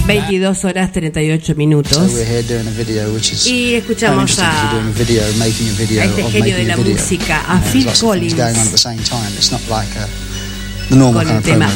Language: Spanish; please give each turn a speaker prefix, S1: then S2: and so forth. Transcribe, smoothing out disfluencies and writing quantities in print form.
S1: 22 horas 38 minutos. Y escuchamos a este genio de la música, a Phil Collins, con el tema